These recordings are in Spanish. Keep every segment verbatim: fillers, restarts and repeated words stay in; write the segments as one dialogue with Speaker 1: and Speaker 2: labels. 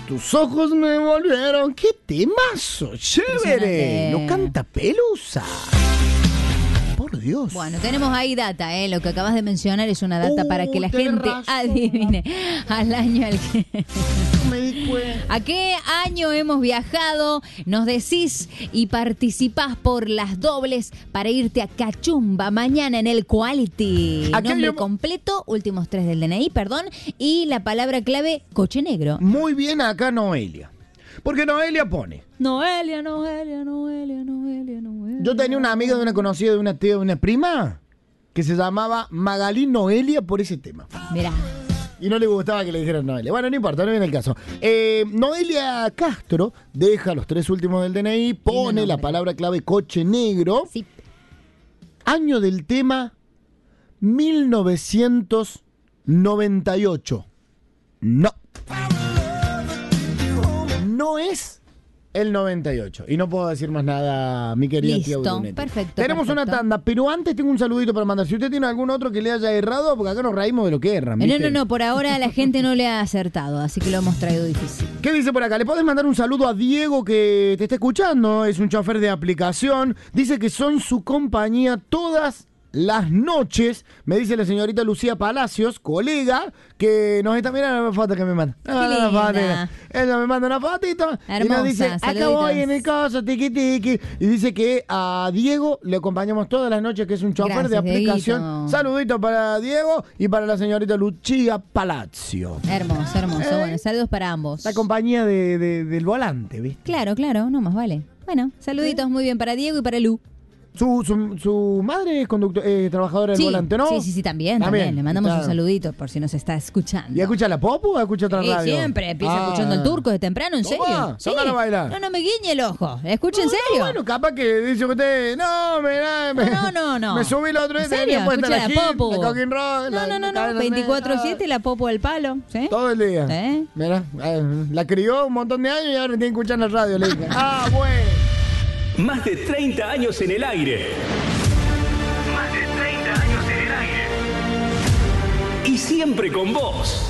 Speaker 1: Tus ojos me volvieron. ¡Qué temazo! ¡Chévere! Lo canta Pelusa. Por Dios.
Speaker 2: Bueno, tenemos ahí data, ¿eh? Lo que acabas de mencionar es una data
Speaker 1: uh,
Speaker 2: para que la gente
Speaker 1: razón.
Speaker 2: adivine al año al que...
Speaker 1: No me di cuenta.
Speaker 2: ¿A qué año hemos viajado? Nos decís y participás por las dobles para irte a Cachumba mañana en el Quality.
Speaker 1: ¿A qué
Speaker 2: Nombre
Speaker 1: año-
Speaker 2: completo, últimos tres del D N I, perdón, y la palabra clave, coche negro.
Speaker 1: Muy bien acá Noelia. Porque Noelia pone.
Speaker 2: Noelia, Noelia, Noelia, Noelia, Noelia.
Speaker 1: Yo tenía una amiga de una conocida, de una tía, de una prima, que se llamaba Magalí Noelia por ese tema.
Speaker 2: Mirá.
Speaker 1: Y no le gustaba que le dijeran Noelia. Bueno, no importa, no viene el caso. Eh, Noelia Castro deja los tres últimos del D N I, pone
Speaker 2: nombre.
Speaker 1: la palabra clave coche negro.
Speaker 2: Sí.
Speaker 1: Año del tema mil novecientos noventa y ocho. No. No es el noventa y ocho. Y no puedo decir más nada, mi querida tía
Speaker 2: Listo,
Speaker 1: Brunetti.
Speaker 2: perfecto,
Speaker 1: Tenemos
Speaker 2: perfecto.
Speaker 1: una tanda, pero antes tengo un saludito para mandar. Si usted tiene algún otro que le haya errado, porque acá nos reímos de lo que erran.
Speaker 2: No,
Speaker 1: ¿viste?
Speaker 2: no, no, por ahora la gente no le ha acertado, así que lo hemos traído difícil.
Speaker 1: ¿Qué dice por acá? Le podés mandar un saludo a Diego que te está escuchando. Es un chofer de aplicación. Dice que son su compañía todas las noches. Me dice la señorita Lucía Palacios, colega, que nos está mirando la foto que me manda.
Speaker 2: Qué
Speaker 1: Ah, la foto,
Speaker 2: linda.
Speaker 1: ella me manda una fotito y
Speaker 2: Hermosa,
Speaker 1: nos dice, acá
Speaker 2: saluditos.
Speaker 1: voy en el coso, tiqui tiqui. Y dice que a Diego le acompañamos todas las noches, que es un chofer de
Speaker 2: Gracias,
Speaker 1: aplicación.
Speaker 2: Dieguito.
Speaker 1: Saludito para Diego y para la señorita Lucía Palacio.
Speaker 2: Hermoso, hermoso.
Speaker 1: Eh.
Speaker 2: Bueno, saludos para ambos.
Speaker 1: La compañía de, de- del volante, ¿viste?
Speaker 2: Claro, claro, no más vale. Bueno, saluditos muy bien para Diego y para Lu.
Speaker 1: Su, su, su madre es conductor, eh, trabajadora del
Speaker 2: Sí,
Speaker 1: volante, ¿no?
Speaker 2: sí, sí, sí, también,
Speaker 1: También,
Speaker 2: también. Le mandamos
Speaker 1: claro.
Speaker 2: un saludito por si nos está escuchando.
Speaker 1: ¿Y escucha la Popu o escucha otra
Speaker 2: Sí,
Speaker 1: radio?
Speaker 2: siempre, empieza
Speaker 1: Ah.
Speaker 2: escuchando el turco de temprano, ¿en
Speaker 1: Toma,
Speaker 2: serio? Sí.
Speaker 1: tócalo a bailar.
Speaker 2: No, no me guiñe el ojo. ¿Escucha en
Speaker 1: No, no,
Speaker 2: serio?
Speaker 1: bueno, capaz que dice usted, no, mirá, me,
Speaker 2: No, no, no.
Speaker 1: me subí la otra vez,
Speaker 2: ¿En serio?
Speaker 1: tenía puesta
Speaker 2: Escucha
Speaker 1: la,
Speaker 2: la
Speaker 1: hit,
Speaker 2: Popu.
Speaker 1: la Coquin Rock,
Speaker 2: No,
Speaker 1: la-
Speaker 2: no, no,
Speaker 1: la
Speaker 2: no.
Speaker 1: cadena
Speaker 2: veinticuatro
Speaker 1: negra,
Speaker 2: siete la popo del palo. ¿Sí?
Speaker 1: todo el día.
Speaker 2: ¿Eh?
Speaker 1: Mira, eh, la crió un montón de años y ahora tiene que escuchar en la radio, le dije. Ah, bueno.
Speaker 3: Más de treinta años en el aire. Más de treinta años en el aire. Y siempre con vos.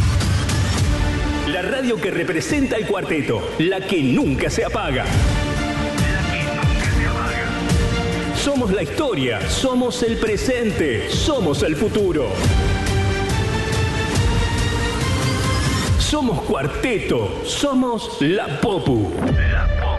Speaker 3: La radio que representa el cuarteto. La que nunca se apaga. La que nunca se apaga. Somos la historia. Somos el presente. Somos el futuro. Somos cuarteto. Somos la Popu. La Popu.